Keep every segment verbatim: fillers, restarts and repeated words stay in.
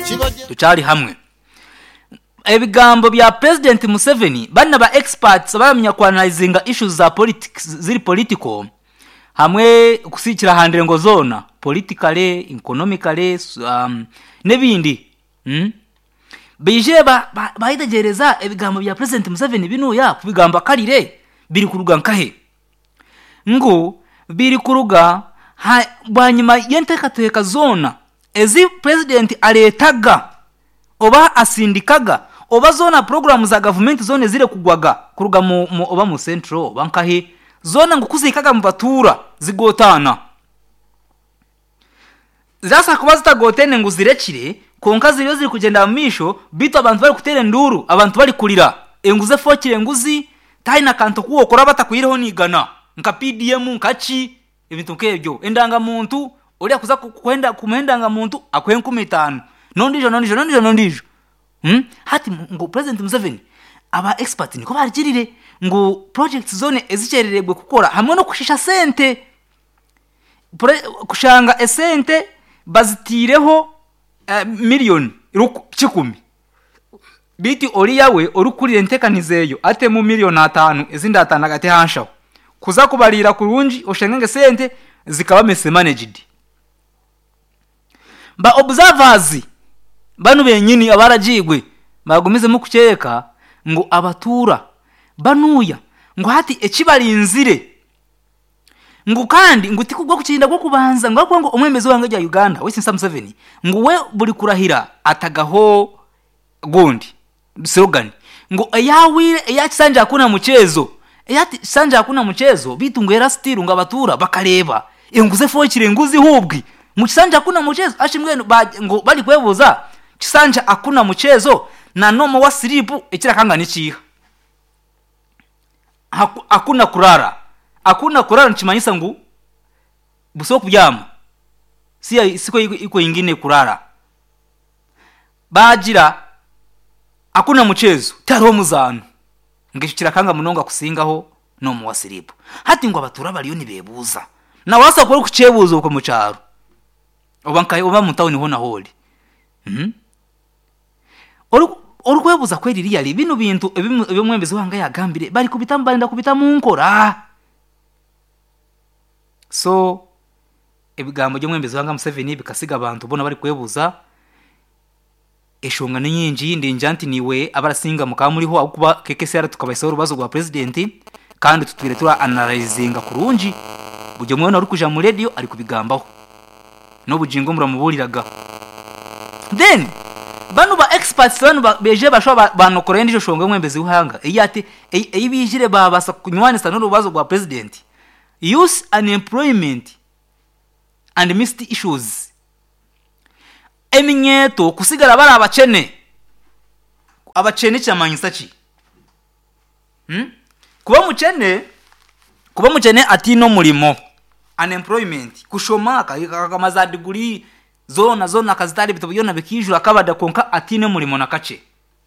tucari hamwe ebigambo bya President Museveni bana ba experts baramenya kwanalyzinga issues za politics ziri political hamwe kusikira handire ngo zona politically economically um, nebindi hmm? bije ba bayidegereza ebigambo bya President Museveni binuya kubigamba karire biri kuruga nkahe ngo biri kuruga banyuma yentekateka zona ezi president aletaga oba asindikaga oba zona program za government zone zire kugwaga kuruga mu, mu oba mu central bankahe zona ngo kuzikaga mu batura zigotana zasa kuba zitagotene ngo zirekire konka ziriyo ziri kugenda misho bito abantu bari kutere nduru abantu bari kurira enguze fokire nguzi taina kanto kuwo kora batakuyireho nigana nka P D M nkachi ibintu kebyo endanga muntu uri akuza kwenda kumendanga muntu akwen kumitano nondijo nondijo nondijo nondijo hm hati ngo President Museveni aba expert niko barigirire ngo project zone ezicererebwe gukora hamwe no kushisha sente kushanga esente bazitireho uh, million rukikumi biti ori yawe orukurire ntekanizeyo ate mu million atanu ezindi atana gate hanshaho kuza kubarira kurunji oshengenge sente zikaba mese managed ba observers banu benyini abarajigwe bagumize mu kucyeka ngo abatura banuya ngo hati ekibarinzire ngo kandi ngo tikugwa kukinda gwo kubanza ngo ngo umwemezi wange ya Uganda wese Museveni ngo we buri kurahira atagaho gondi slogan ngo yawire yakisanja akuna muchezo yati sanja akuna muchezo bitungwera still ngo abatura bakareba enguze fokire nguzi hubwi mukisanja akuna muchezo ashimwe ngo bali kwebuza kisanja akuna muchezo na nomo wa siripu ekira kanga nikiha akuna kurara akuna kurara nchimanyisa ngu buso kubyama si siko iko ingine kurara bajira akuna muchezo taro muzano ngishikira kanga munonga kusingaho no mu wasiripo hati ngo abatura baliyo ni bebuza na wasa ko kucebuzo uko mucaro obankaye oba mutawuni hona holi mhm oru orukwebuza kweri riyali bino bintu ebimwembezi wanga yagambire bari kubitambarinda kubita mu nkora so ebigambo byo mwembezi wanga Museveni bikasiga abantu bona bari kwebuza eshonga nyinji yindi njanti niwe abarasinga mukamuriho akuba kekesera tukabaisa urubazo rwa president kandi tutwire tura analyzinga kurunji bujye mwana uri kuja mu radio ari kubigambaho no bujingo muramuburiraga then banu ba experts banu beje basho banokora ndisho shonga mwembezi uhanga eyate eyibijire babasa kunywanisa no rubazo rwa president youth unemployment and missed issues eminyeto kusigara bari abacene abacene cyamanyisa ki hm kuba mucene kuba mucene ati no mulimo unemployment kushoma kamaza degree zona zona kazitari bitobiyona bikijura kabada konka ati no mulimo nakace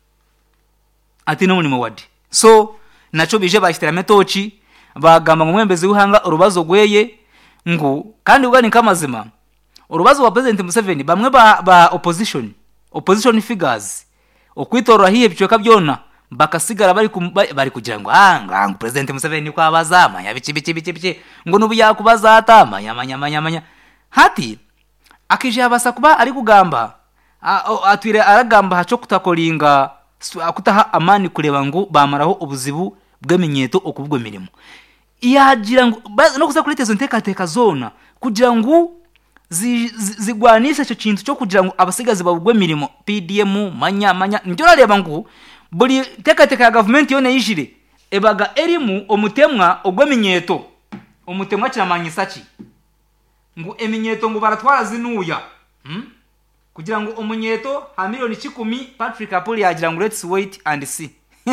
ati no mulimo wadi so nacho bije bashyira metochi bagamba ngo mwembezi uhanga urubazo gweye ngo kandi ugani kamazima urubazo wa President Museveni bamwe ba, ba opposition opposition figures okwitora hiye bicoka byona bakasigara bari bari kugira ngo ah ngo President Museveni kwa bazama ya bici bici bici bici ngo nubu yakubaza atama yamanya manya manya hati akije abasa kuba ari kugamba atwire aragamba haco kutakolinga akutaha amani kureba ngo bamaraho ubuzibu bw'eminyeto okubwo mirimo yagira ngo no kuza kuritezo nteka teka zona kugira ngo zigwanisha cyo kintu cyo kugira ngo abasigazi babugwe mirimo P D M manya manya ndio rareba ngo buri teka teka ya government yone yishire ebaga erimu omutemwa ogweminyeto omutemwa kiramanyisa ki ngo eminyeto ngo baratwara zinuya hmm? kugira ngo omunyeto ha milioni kikumi Patrick Apoli yagira ngo let's wait and see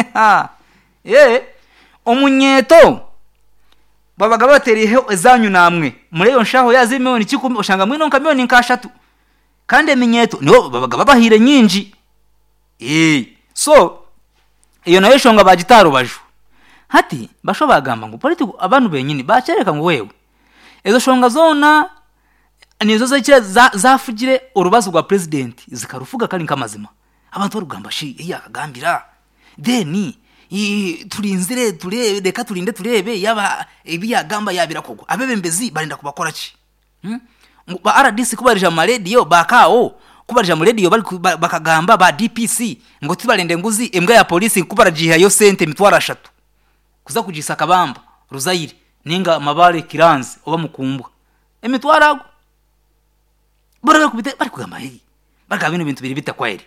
eh omunyeto babaga baterihe ezanyu namwe mureyo nshaho yazi milioni kikumi oshanga mwino nka milioni nkashatu kandi eminyeto niho babaga babahire nyinji eh so iyo nayo shonga bagitaro baju hati basho bagamba ngo politiko abantu benyini bacereka ngo wewe ezo shonga zona nizo zo zafugire urubazo rwa president zikarufuga kandi nkamazima abantu barugamba shi yakagambira deni turinzire turebe reka turinde turebe yaba ibiyagamba yabira kogwa abebembezi barinda kubakora ki hmm? ba R D C kubarija mu radio bakao kubarija mu radio bakagamba ba D P C ngo tubarende nguzi embwa ya polisi kubarajiha yo sente mitwara eshatu kuza kujisaka bamba Ruzaire ninga mabare kiranzi oba mukumbwa emitwara bora kubite bari kugamba hey baka bino bintu biri bitakwere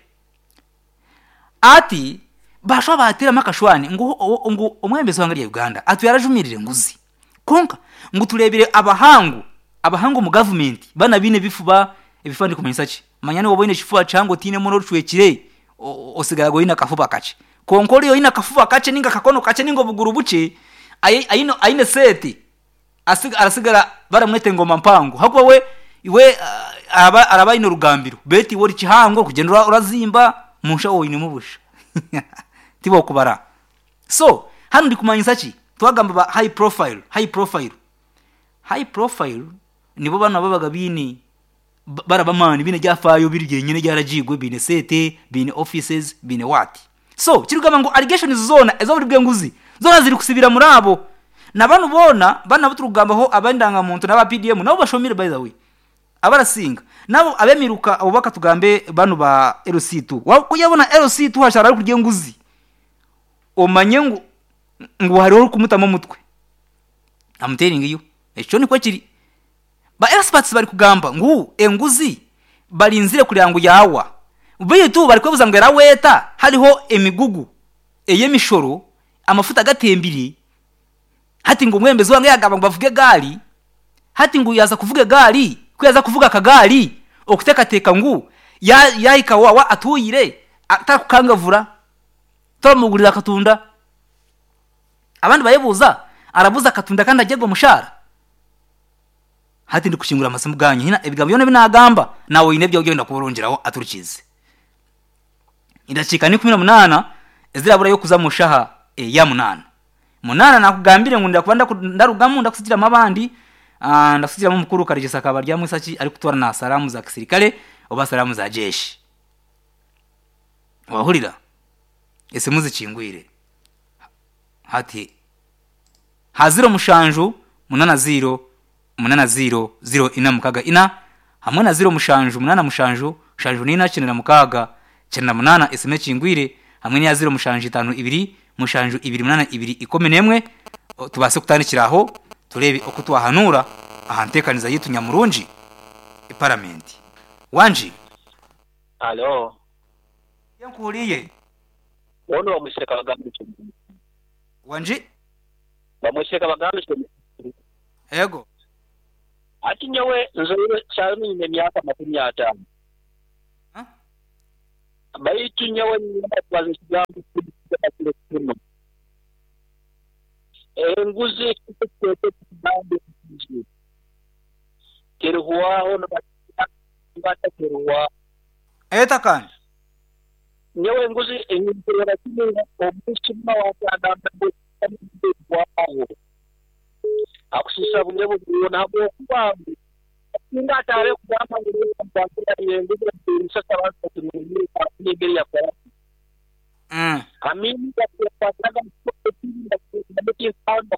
ati basho batira makashwani ngo ngo umwembezi wangari ya Uganda atu yarajumirire nguzi konka ngo turebire abahangu abahangu mu government bana bine bifuba ibifandi kumensachi manyane woboine chifuba chango tine mono ruchwekire osigarago ina kafuba kache konkori yo ina kafuba kache ninga kakono kache ningo buguru buce ayino ayine seti asiga arasigara baramwete ngoma mpango hakuba we iwe uh, araba araba ino rugambiro beti wori chihango kugendura urazimba musha wo ine mubusha tibo kubara so hano ndi kumanyisa ki twagamba ba high profile high profile high profile nibo bana babaga bini barabamani bine jyafayo birige nyine ryarajigwe bine sete bine offices bine what so kirugamba ngo allegation zone ezo buri bwenguzi zona ziri kusibira muri abo nabantu bona bana buturugamba ho abandanga muntu n'aba P D M nabo bashomire by the way abarasinga nabo abemiruka abo bakatugambe banu ba L C two kuyabona L C two hashara kugiye nguzi omanye ngo ngo hariho kumutama mutwe amutering iyo echo ni ko kiri ba experts bari kugamba ngo enguzi barinzire kurango yawa bitu bari kwebuza ngo eraweta hariho emigugu eyemishoro amafuta gatembiri hati ngo mwembezi wange yagaba ngo bavuge gali hati ngo yaza kuvuga gali kuyaza kuvuga kagali okuteka teka ngo ya yayika wawa atuyire atakukangavura tomugurira katunda abandi bayebuza arabuza katunda kandi ajyego mushara hati ndi kushingura amasomo ganyu hina ebigambo yone binagamba nawe inebyo ugenda kuburongeraho aturukize indacika ni kumi n'umunani ezirabura yo kuza mushaha e, ya munana munana nakugambire ngo ndakubanda ndarugamu ndakusitira amabandi ah ndakusitira mu mukuru karigisa kabarya musaki ari kutwara na salamu za kisirikale oba salamu za jeshi wahurira ese muzikingwire hati haziro mushanju munana zero munana zero zero ina mukaga ina hamwe na zero mushanju munana mushanju shanju nina kinera mukaga cyenda munana ese mekingwire hamwe ya zero mushanju itanu ibiri mushanju ibiri munana ibiri ikomenemwe tubase kutandikiraho turebe uko twahanura ahantekaniza yitu nyamurunji e parliament wanji allo yankuriye wono bamusheka bagambe wanji bamusheka bagambe ego ati nyewe nzoyire cyane nyine myaka makumi atanu ha bayitu nyewe nyabaze kigambo kuri enguze kitete kigambo keruwa ono bata keruwa eta kandi nyewe nguzi enyimperera kinga obushima wakadamba bwawo akusisa bunye bubona abo kubambi kinga tare kugamba ngo kwakira yenguze insaka abantu tumuri n'ibiri yakora mm amini yakwaga mutoti sound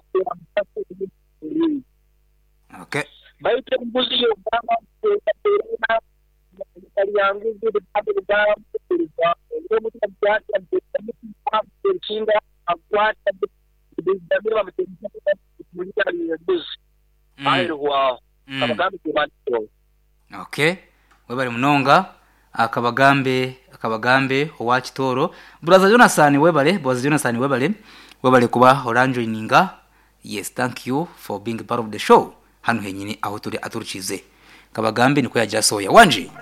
okay baite nguzi yo bamba kuterina kali yangu ndi babu baba kuterina ndio mtu mjanja mtu mchinga akwata ndibira mtemisa kuliza ni nguzi ayo wao abagambe kubanto okay webali munonga akabagambe akabagambe owa kitoro brother Jonathan webale brother Jonathan webale webale kuba orange ininga yes thank you for being part of the show hanu henyini aho turi aturukize kabagambe niko yajasoya wanje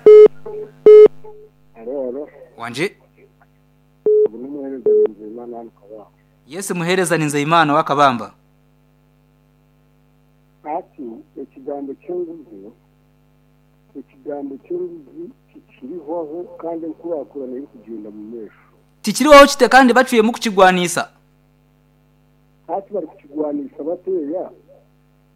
alo alo wanje umuhereza n'Imana n'akabamba yes muhereza n'Imana wakabamba ati ikigambo cy'inguzi ikigambo cy'inguzi kiriho kandi nkurakurana iri kugenda mu mesho tikiriho kite kandi baciye mu kukigwanisa ati bari kukigwanisa bateya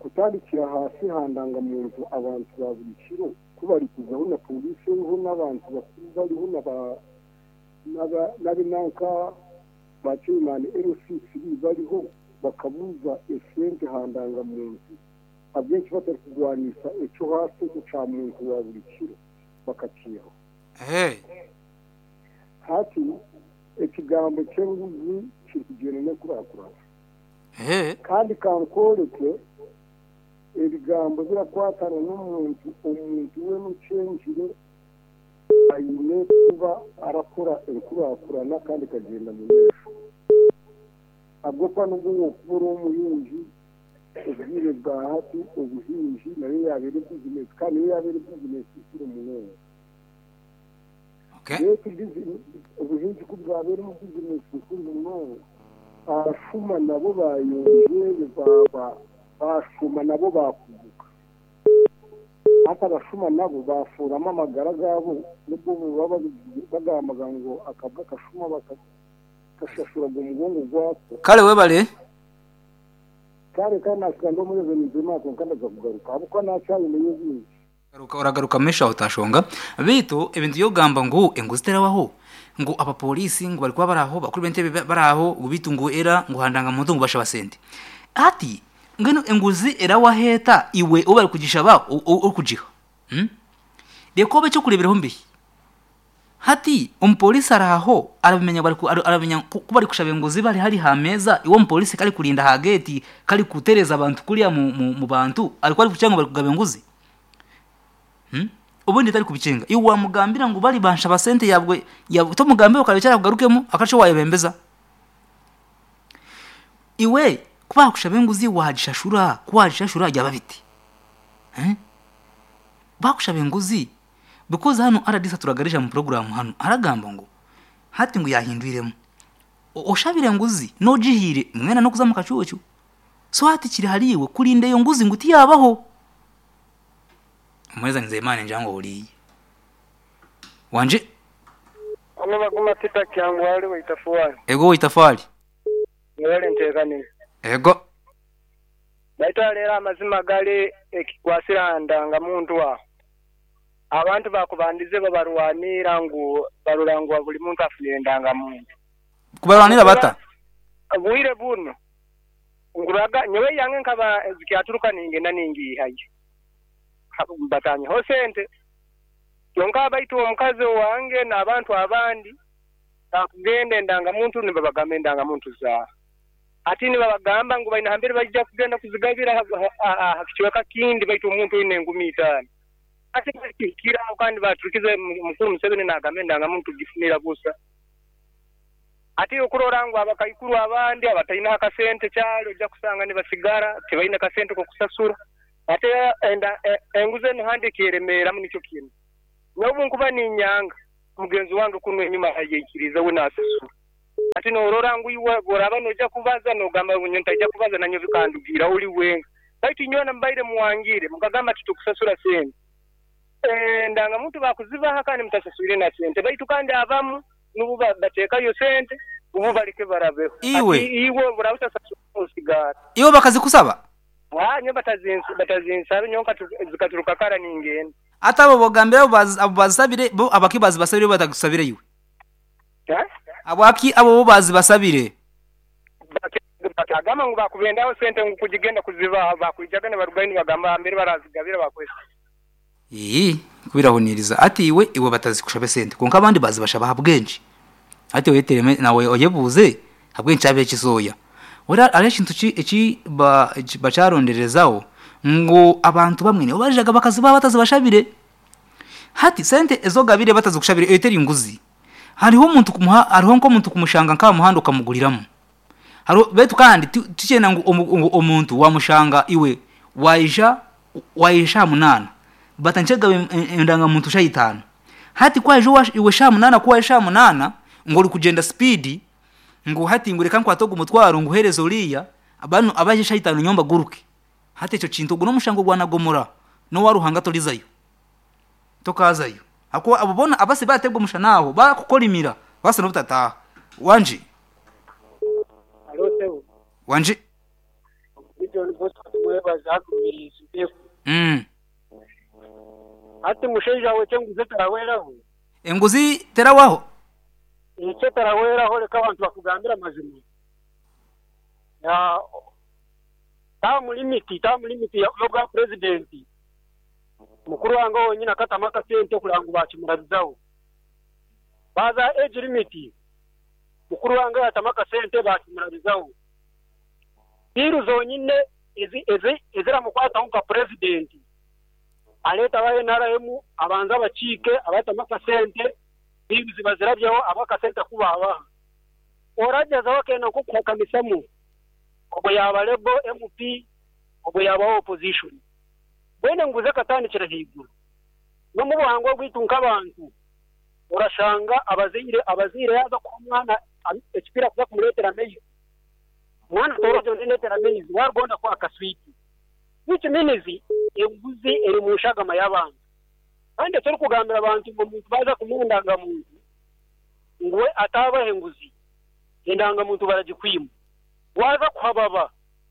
kutandikira hasi handanga mu nzu abantu ba buri kiro kubari kuzaho na polisi ho n'abantu bakuru bariho n'abinanka bacimane L C C bariho bakabuza esente handanga mu nzu abenshi batari kugwanisha icyo hasi guca mu nzu wa buri kiro bakaciyaho hey hati ikigambo cy'enguzi kigene no kurakura hey kandi kankoreke ibigambo birakwatana n'umuntu umuntu we mucenjire ayine kuba arakora enkurakurana kandi kagenda mu mesho abwo kwa n'ubwo kubura umuyinji ubwire bwa hati ubuhinji nayo yabere business kandi yabere business kuri umuntu okay ubuhinji kubwabere mu business kuri umuntu afuma nabo bayonje baba bashuma nabo bakubuka hata bashuma nabo bafuramo amagara gabo nubwo baba bagamaga ngo akabwa kashuma bakashashura mu mugongo gwako kale webale kare kana skando muri zo nzima ko kandi gakugaruka abuko nacaye menye byinshi garuka uragaruka mesha utashonga bitu ibintu yo gamba ngo enguzitera waho ngo abapolisi ngo bari kwa baraho bakuru bente baraho ubitu ngo era ngo handanga mu ntungu basha basente ati ngeno enguzi era waheta iwe ubari kugisha ba ukujiha hm deko be cyo kureberaho mbi hati umupolisi araho arabimenya bari arabimenya kubari kushabe enguzi bari hari hameza iwo umupolisi kali kulinda ha gate kali kutereza abantu kuriya mu, mu, mu bantu ariko ari kucyanga bari kugabe enguzi hm ubundi tari kubicenga iwe wamugambira ngo bari bansha basente yabwe yabuto mugambe ukabicara kugarukemo akaco wayebembeza iwe kuba kushabe enguzi wajishashura kwajishashura yaba biti eh bakushabe enguzi because hano aradisa turagarisha mu program hano aragamba ngo hati ngo yahindwiremo oshabire enguzi no jihire mwena no kuza mu kacucu so hati kiri hariwe kurinde yo nguzi nguti yabaho mweza nzeyimana njango uri wanje ano baguma tita kyangu wali witafwali ego witafwali wale ntekane ego baita lera amazima gale ekikwasira ndanga muntu wa abantu bakubandize babarwanira ngo barurangwa buli muntu afune ndanga muntu kubarwanira bata buire buno nguraga nyewe yange nkaba zikyaturuka ninge naningi hayi batanye hosente yonka baitu omukazi wange n'abantu abandi akugende ndanga muntu ne babagambe ndanga muntu za ati ni babagamba ngo baina hambere bajja kugenda kuzigabira hakichweka kindi baitu omuntu ine ngumi itano ati kira kandi baturikize mukuru Museveni n'agambe ndanga muntu gifunira busa ati okurora ngo abakayikuru abandi abatayina akasente cyalo jja kusanga ni basigara tibaina kasente ko kusasura ate enda enguze no hande kiremera mu nicyo kintu n'ubu nkuba ni nyanga mugenzi wange kunwe nyuma hayikiriza we nasasura ati no rora ngo iwe boraba no jja kubaza no gamba bunyonta jja kubaza nanyo bikandugira uli wenga baitu nyona mbaire muwangire mukagamba tutukusasura sente eh ndanga muntu bakuziba hakani mtasasure na sente baitu kandi abamu nubu bateka yo sente ubu barike barabeho iwe iwe burauta sasura sigara iwe bakazi kusaba ah nyo batazinsi batazinsa nyonka zikaturuka kara ningene ata abo bogambira abo bazabire bo abakibazi basabire batagusabire iwe eh abaki abo bazi basabire batagama ngo bakubendaho sente ngo kugigenda kuziba bakwijaga ne barugani bagamba mbere barazigabira bakwese eh kubirahuniriza ati iwe iwe batazikushabe sente konka abandi bazi bashaba habwenji ati wetereme nawe oyebuze habwenji abe kisoya ora areshintu ki iki ba bacaronderezaho ngo abantu bamwe ne bajaga bakaziba batazibashabire hati sente ezogabire batazikushabire eteri nguzi hariho umuntu kumuha hariho nko umuntu kumushanga nka muhanda ukamuguriramo haro betu kandi tukena ngo umuntu wamushanga iwe waisha waisha munana batanchega endanga muntu shayitano hati kwa jo iwe sha munana kwa sha munana ngo uri kugenda speed ngo hati ngureka nkwatoga umutwaro ngo herezo uriya abantu abaje shayitano nyomba guruke hati cyo kintu guno mushango gwana gomora no waruhanga tolizayo tokazayo ako abubona abase batebwe mushanaho bakukolimira base no butata wanje alo sewo wanje John Bosco bazakumiriza mm ati musheja we cyangwa zetaraweeraho enguzi terawaho icyo taraweeraho reka abantu bakugambira amazima ya tamu limiti tamu limiti ya loga president mukuru wango wonyine akatama kasente kurango bakimurabizaho baza age limiti mukuru wango yatama kasente bakimurabizaho biru zonyine ezi ezi ezira mukwata nka president aleta baye narahemu abanza bacike abatama kasente biru zibazirabyeho abakasente kubaba orajyaza wakena ko kukamisamu obo yaba lebo M P obo yaba opposition bene nguze katandikira higuru no mu buhango bwitunka abantu urashanga abazire abazire yaza ku mwana ekipira kuza kumuletera meyi mwana torojo ndetera meyi wargonda kwa kaswiti which means enguzi eri mu shagama y'abantu kandi cyo kugambira abantu ngo muntu baza kumundanga muntu ngwe ataba enguzi indanga muntu baragikwima waza kwababa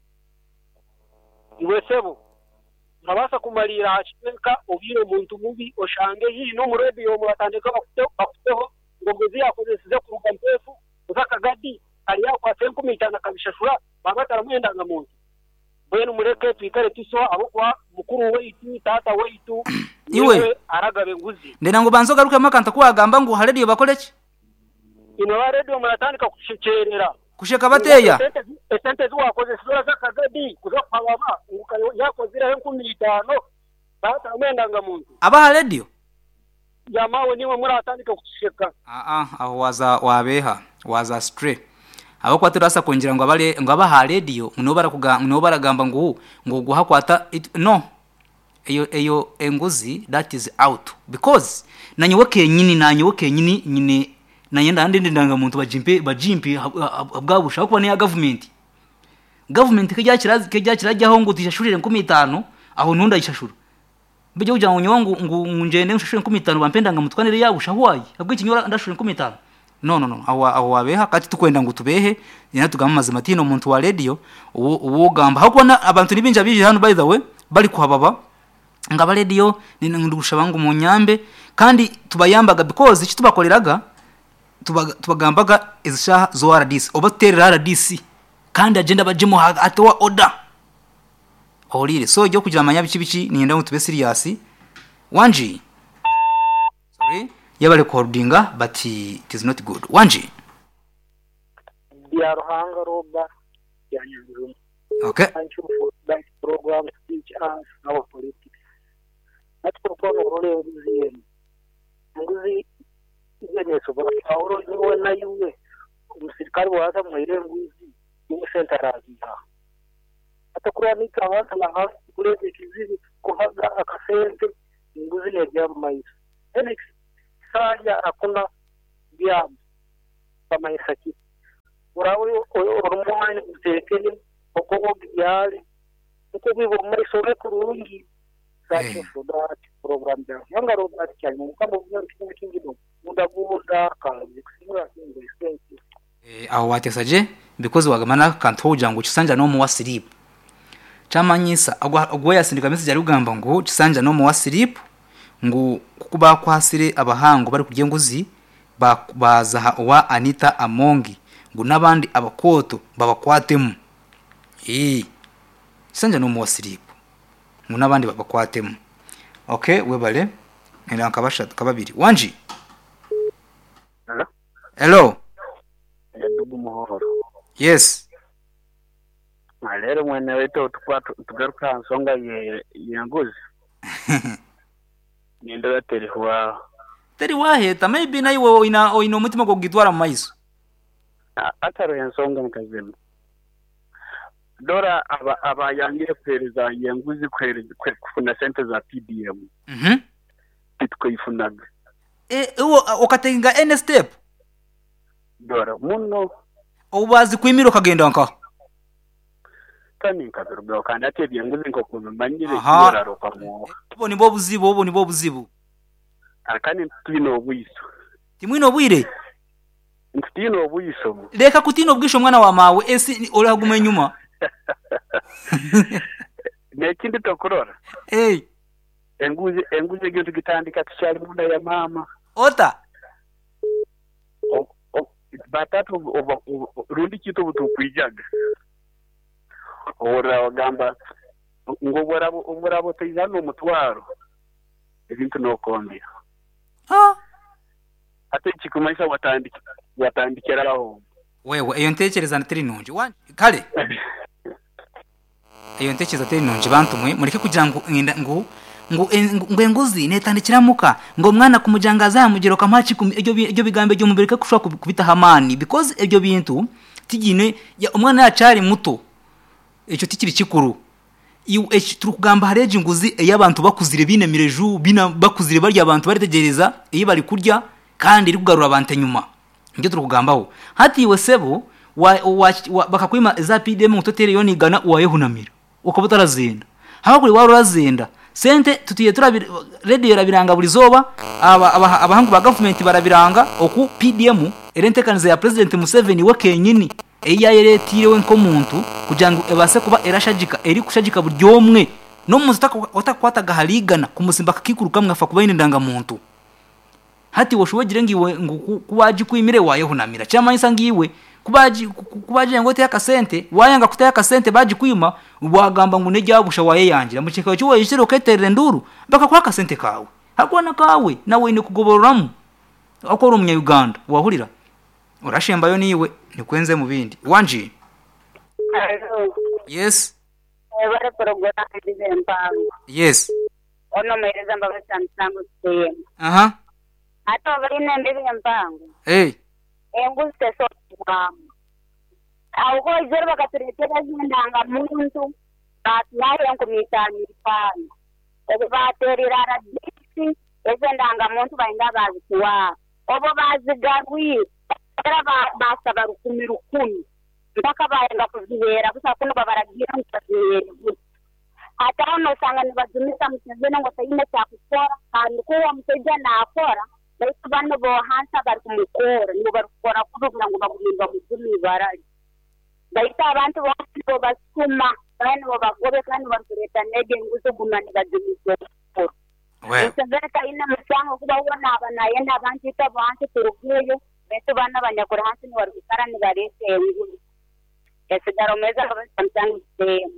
iwe sebo nabasa kumalira hacheka obiro muntu mubi oshange hii no murebi yo muratandika bakute bakuteho ngo ngozi yakozesize ku rugampefu uzaka gadi ali yako asenku mitana kabishashura bagatara mwendanga muntu bwenu mureke twikare tiso abo kwa mukuru we itu tata we itu iwe aragabe nguzi ndena ngo banzo garuka makanta kuagamba ngo haledio bakoleki ino radio muratandika kushekerera kusheka bateya esente zuwakoze sura zaka gadi kuza kwababa ngukayo yakozira enkumi itano bata mwendanga muntu aba radio yamawe niwe muratandika kusheka a a aho waza wabeha waza stray abo kwaturasa kongira ngo abale ngo aba radio no barakuga no baragamba ngo ngo guhakwata no eyo eyo enguzi that is out because nanyoke nyini nanyoke nyini nyine nayenda andi ndanga muntu bajimpe bajimpe abwabusha kuba ne government government kajya kirazi kajya kirajyaho ngo tishashurire nkumi itanu aho nunda ishashura bijye ujya ngo ngo ngende nshashurire nkumi itanu bampendanga mutwanire yabusha hwaye abwo ikinyora ndashurire nkumi itanu no no no aho aho wabeha kati tukwenda ngo tubehe yana tugamamaza matino muntu wa radio uwo gamba hakubona abantu nibinja bije hano by the way bali kuhababa ngaba radio ni ndugusha bangu mu nyambe kandi tubayambaga because iki tubakoleraga tubagambaga izisha zo R D C obaterera R D C kandi agenda bajemo atwa order holire so cyo kugira amanya bici bici nienda ngo tube serious wanji sorry yabale recordinga but it is not good wanji ya ruhanga roba ya nyanguru okay thank you for that program teach us our politics at program role nguzi nguzi yenye sobora auro niwe na yuwe umusirikari waza mwire nguzi ni centralize atakura ni kawaza la ha kule kizizi kuhaga akasente nguzi ne bya mais next saja akuna bya kama isaki urawe orumwana utekene okoko byali uko bibo muri sobe kurungi saje soda program ya yanga robot cyane kama byo kintu kingido mudagunda kazi kusimura kintu expensive eh aho watesaje because wagamana kanto ujango kisanja no mu wasirip chamanyisa agwa yasindika message ari ugamba ngo kisanja no mu wasirip ngo kukuba kwasire abahango bari kugiye nguzi baza wa Anita Amongi ngo nabandi abakoto babakwatemu eh kisanja no mu wasirip ngo nabandi babakwatemu okay webale ngira nkabasha kababiri wanji hello hello ndugu muhoro yes malero mwene wetu tukwa tugaruka nsonga ye yanguzi nindo telefwa teri waheta maybe nayo ina ino mutima go gitwara maiso ataro yansonga mukazema dora aba aba yangire pereza yanguzi kwereza kufuna center za P D M mhm bitkoyifunaga eh uwo okatenga n step dora muno ubazi kwimira kagenda nka kani kabiruga kandi atebye nguzi nko kumanyire dora rokamo bo ni bo buzibo bo ni bo buzibo akani twino buyiso timwino bwire ntino buyiso leka kutino bwisho mwana wa mawe esi olaguma nyuma nekindi tokurora hey enguze enguze gintu gitandika tushali munda ya mama ota o, o, batatu rundi kitu butukwijaga ora ogamba ngo borabo umurabo tizano umutwaro ibintu nokombya ah ate kikumaisha watandika watandikira aho wewe iyo ntekereza nateri nonje wanje kale iyo ntekereza nateri nonje bantu mwe mureke kugira ngo ngo ngo ngo enguzi netandikiramuka ngo mwana kumujangaza yamugero kamachi ibyo ibyo bigambe byo mubireka kushaka kubita hamani because ibyo bintu tigine ya umwana yacari muto icyo tikiri kikuru iyo turukugamba hareje nguzi y'abantu bakuzire bine mireju bina bakuzire bari abantu baritegereza iyo bari kurya kandi iri kugarura abantu nyuma nge turukugambaho hati iwe sebo bakakwima za P D M mutotere yo nigana uwayehunamira ukabutarazenda habakuri waro razenda sente tutiye turabira radio rabiranga buri zoba abahangu ba government barabiranga oku P D M erentekanize ya president Museveni we kenyini eya yeretirewe nko muntu kujango ebase kuba erashajika eri kushajika buryomwe no muzitaka watakwataga haligana kumusimba kakikuruka mwafa kubayine ndanga muntu hati woshobogire ngiwe kubaji kwimire wayehunamira cyama isangiwe kubaji kubaji ngo te yakasente wayanga kutaya yakasente baji kwima wagamba ngo nejyabusha waye yangira muceka cyo wayishiro keterere nduru baka kwa kasente kawe hakwana kawe nawe ni kugobororamu akora umunya Uganda wahurira urashemba yo niwe nikwenze mu bindi wanje Hello. Yes Ebare program ndizempango yes ono mereza mbaga sansango teyema aha ato bari nende mpango hey enguste so mama aho izero bakateretera zindanga muntu batwaye ngo mitani pano ebo baterera radisi ezendanga muntu bayinda bazikuwa obo bazigarwi era basaba rukumi rukumi ndaka bayenda kuzihera gusa kuno babaragira ngo hata ono sanga nibazumisa mutezene ngo sayine cyakukora kandi ko wa muteja nakora bari bano bo hansa bari kumukora nibo bari gukora kuvuga ngo bagurimba muzumi baraje bayita abantu bo basuma kandi bo bagobe kandi bakureta nege nguzo gumani badumizo we nsengera kaina musango kuba ubona abana yenda abantu itabantu turuguyo beto bana banyakora hansi ni bari gukara ni barese ngulu esigaro meza basamsango stem.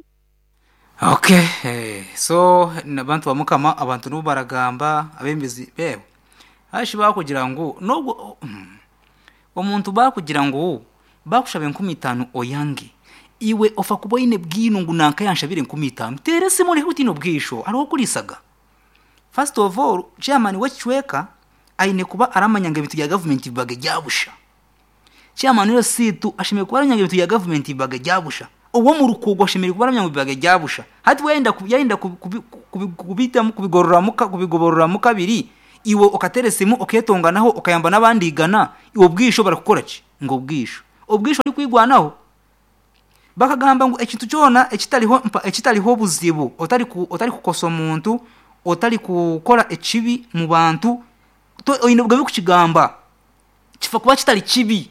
Okay, hey. So nabantu bamukama abantu no baragamba abembezi bewe hashi bakugira ngo no omuntu bakugira ngo bakushabe nkumi itanu oyange iwe ofa kuboyine bwino ngunanka yanshabire nkumi itanu terese muri hutino bwisho ariho kurisaga. First of all chairman wachweka aine kuba aramanyanga bitu ya government bage jabusha chairman yo situ ashime kuba aranyanga bitu ya government bage jabusha uwo mu rukugo ashimira kuba aramanyanga bage jabusha hati wenda kuyenda kubita mu kubigorora muka kubigoborora mu kabiri iwe okateresemo oketonganaho okayamba nabandi igana iwo bwisho barakukora ki ngo bwisho ubwisho ari kwigwanaho bakagamba ngo ekintu cyona ekitaliho ekitaliho buzibu otari ku otari kukoso muntu otari kukora ekibi mu bantu to oyinobwa bikukigamba kifa kuba kitali kibi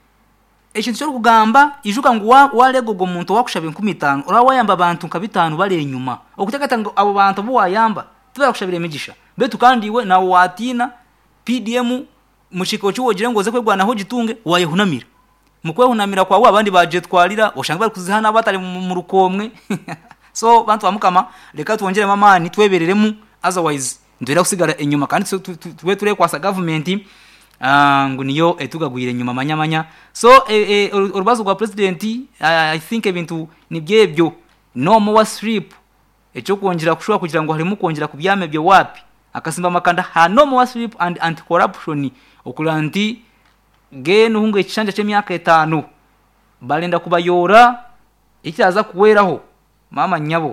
ekintu cyo kugamba ijuka ngo waregogo muntu wakushabe nkumi itanu ora wayamba abantu nkabitanu bale inyuma okutekata ngo abo bantu bo wayamba tubara kushabire imigisha betu kandi iwe na watina P D M mushiko cyo wogire ngo ze kwegwana ho gitunge wayehunamira mukwe hunamira kwa abandi baje twarira oshanga bari kuzihana batari mu rukomwe so bantu bamukama reka twongere mama ni twebereremu otherwise ndera kusigara enyuma kandi tuwe ture kwasa government ah ngo niyo etugagwire nyuma manyamanya so urubazo rwa president I think ebintu nibyebyo no more sleep echo kongira kushwa kugira ngo harimo kongera kubyame byo wapi akasimba makanda ha no more sleep and anti corruption okulanti genu hunge chanja chemyaka etano balenda kubayora ikizaza kuweraho mama nyabo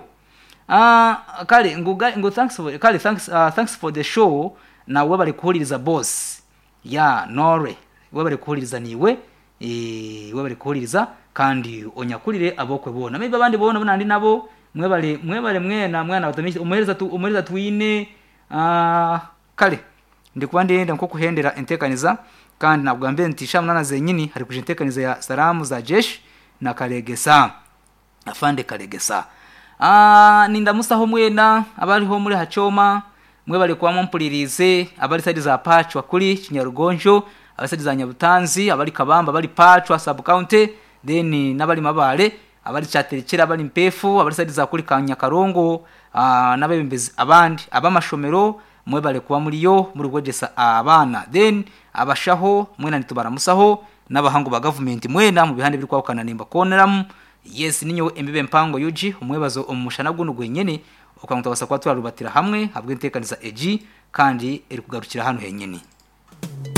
ah kale nguga ngo thanks for kale thanks uh, thanks for the show na we bali kuhuliriza boss ya nore we bali kuhuliriza niwe eh we bali kuhuliriza kandi onyakurire abokwe bona maybe abandi bona bonandi nabo mwe bali mwe bali mwena mwana batamisha umuhereza tu umuhereza twine ah kale ndikubandi ndenda nko kuhendera entekaniza kandi nabwo ambe ntisha munana zenyini hari kujentekaniza ya salamu za jeshi na karegesa afande karegesa ah ninda musaho mwena abari ho muri hacoma mwe bari kwa mpulirize abari side za Pachwa kuri Kinyarugonjo abari side za Nyabutanzi abari Kabamba abari Pachwa sub county then nabali mabale abari cyaterekera abari mpefu abari side za kuri Kanyakarongo ah nabembezi abandi abamashomero mwe bari kuba muri yo muri gwegesa abana then abashaho mwena nitubara musaho n'abahangu ba government mwena mu bihande biri kwakana nimba koneramu yes ninyo embibe mpango yuji umwebazo umushana bw'unugwe nyene ukangutabasa kwa turarubatira hamwe habwe ntekaniza eji kandi eri kugarukira hano henyene.